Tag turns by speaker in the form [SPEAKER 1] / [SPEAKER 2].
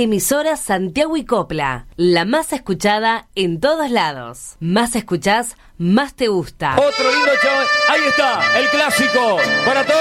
[SPEAKER 1] Emisora Santiago y Copla, la más escuchada en todos lados. Más escuchás, más te gusta.
[SPEAKER 2] Otro lindo chaval. Ahí está, el clásico para todos.